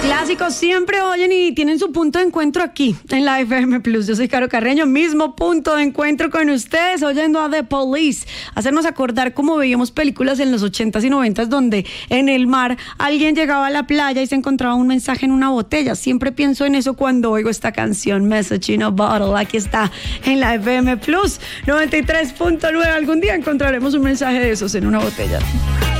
Clásicos siempre oyen y tienen su punto de encuentro aquí en la FM Plus. Yo soy Caro Carreño, mismo punto de encuentro con ustedes, oyendo a The Police, hacernos acordar cómo veíamos películas en los 80s y 90s donde en el mar alguien llegaba a la playa y se encontraba un mensaje en una botella. Siempre pienso en eso cuando oigo esta canción, Message in a Bottle. Aquí está en la FM Plus 93.9. Algún día encontraremos un mensaje de esos en una botella.